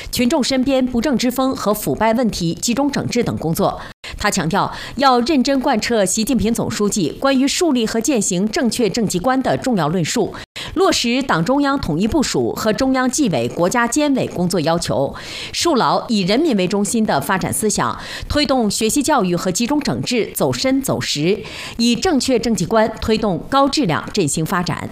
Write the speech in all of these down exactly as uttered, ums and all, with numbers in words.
群众身边不正之风和腐败问题集中整治等工作。他强调，要认真贯彻习近平总书记关于树立和践行正确政绩观的重要论述，落实党中央统一部署和中央纪委国家监委工作要求，树牢以人民为中心的发展思想，推动学习教育和集中整治走深走实，以正确政绩观推动高质量振兴发展。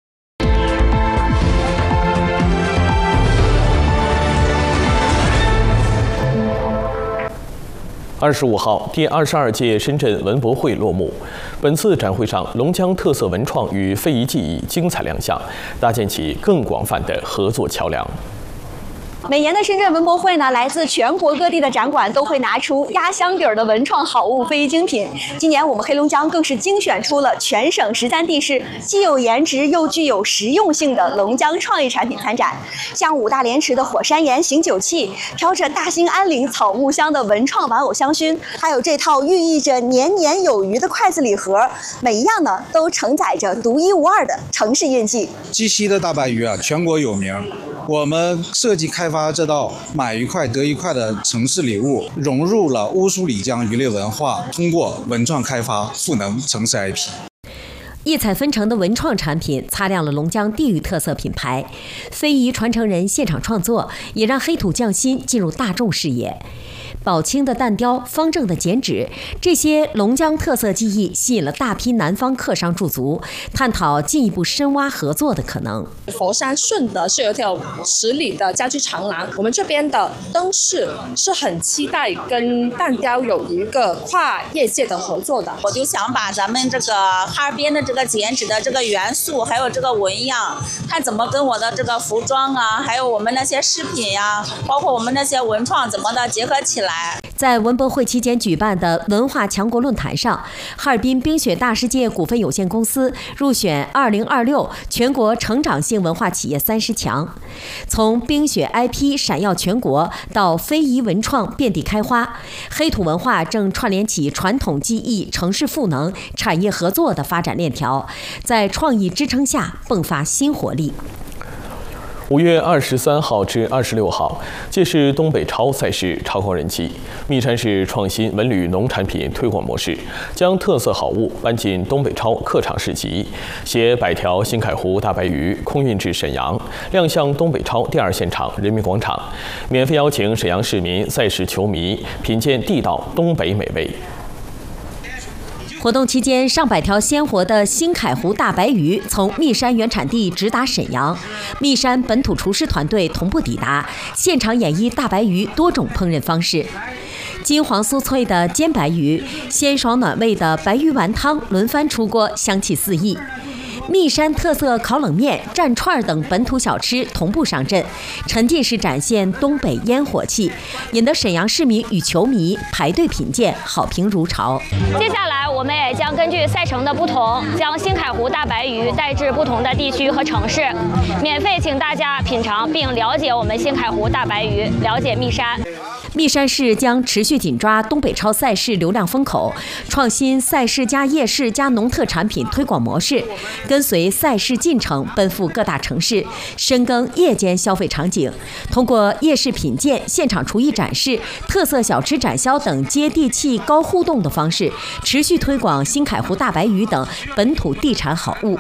二十五号，第二十二届深圳文博会落幕。本次展会上，龙江特色文创与非遗技艺精彩亮相，搭建起更广泛的合作桥梁。 每年的深圳文博会呢，来自全国各地的展馆都会拿出压箱底儿的文创好物、非遗精品。今年我们黑龙江更是精选出了全省十三地市既有颜值又具有实用性的龙江创意产品参展，像五大连池的火山岩醒酒器，飘着大兴安岭草木香的文创玩偶香薰，还有这套寓意着年年有余的筷子礼盒，每一样呢都承载着独一无二的城市印记。 鸡西的大白鱼啊，全国有名。我们设计开发这道买一块得一块的城市礼物，融入了乌苏里江鱼类文化，通过文创开发赋能城市 I P。 异彩纷呈的文创产品擦亮了龙江地域特色品牌，非遗传承人现场创作也让黑土匠心进入大众视野。宝清的蛋雕、方正的剪纸，这些龙江特色技艺吸引了大批南方客商驻足，探讨进一步深挖合作的可能。 佛山顺德是有一条十里的家居长廊，我们这边的灯饰是很期待跟蛋雕有一个跨业界的合作的。 我就想把咱们这个哈尔滨的这个剪纸的这个元素，还有这个纹样，看怎么跟我的这个服装啊，还有我们那些饰品呀、啊，包括我们那些文创怎么的结合起来。 在文博会期间举办的文化强国论坛上，哈尔滨冰雪大世界股份有限公司入选二零二六全国成长性文化企业三十强。从冰雪 I P 闪耀全国到非遗文创遍地开花，黑土文化正串联起传统技艺、城市赋能、产业合作的发展链条，在创意支撑下迸发新活力。 五月二十三号至二十六号，届时东北超赛事超高人气。密山市创新文旅农产品推广模式，将特色好物搬进东北超客场市集，携百条新凯湖大白鱼空运至沈阳，亮相东北超第二现场人民广场，免费邀请沈阳市民、赛事球迷品鉴地道东北美味。 活动期间，上百条鲜活的新凯湖大白鱼从密山原产地直达沈阳，密山本土厨师团队同步抵达，现场演绎大白鱼多种烹饪方式。金黄酥脆的煎白鱼，鲜爽暖胃的白鱼丸汤轮番出锅，香气四溢。密山特色烤冷面、蘸串等本土小吃同步上阵，沉浸式展现东北烟火气，引得沈阳市民与球迷排队品鉴，好评如潮。 接下来，我们也将根据赛程的不同，将新凯湖大白鱼带至不同的地区和城市，免费请大家品尝并了解我们新凯湖大白鱼，了解密山。 密山市将持续紧抓东北超赛事流量风口，创新赛事加夜市加农特产品推广模式，跟随赛事进程奔赴各大城市，深耕夜间消费场景，通过夜市品鉴、现场厨艺展示、特色小吃展销等接地气、高互动的方式，持续推广新凯湖大白鱼等本土地产好物。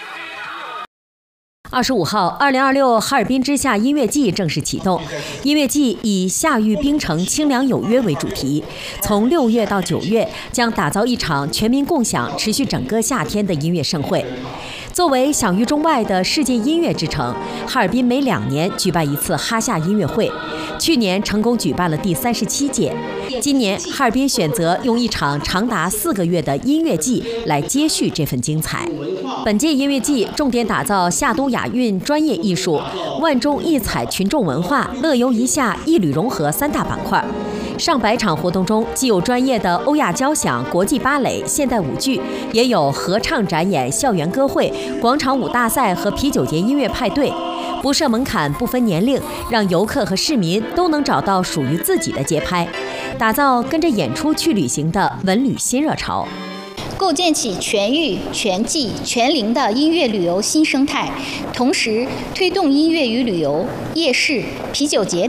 二十五号，二零二六哈尔滨之夏音乐季正式启动。音乐季以夏遇冰城清凉有约为主题，从六月到九月将打造一场全民共享、持续整个夏天的音乐盛会。作为享誉中外的世界音乐之城，哈尔滨每两年举办一次哈夏音乐会，去年成功举办了第三十七届。今年哈尔滨选择用一场长达四个月的音乐季来接续这份精彩。本届音乐季重点打造夏都雅韵专业艺术、万众异彩群众文化、乐游一夏一旅融合三大板块。上百场活动中，既有专业的欧亚交响、国际芭蕾、现代舞剧，也有合唱展演、校园歌会、广场舞大赛和啤酒节音乐派对，不设门槛，不分年龄，让游客和市民都能找到属于自己的节拍，打造跟着演出去旅行的文旅新热潮。 构建起全域、全季、全龄的音乐旅游新生态，同时推动音乐与旅游、夜市、啤酒节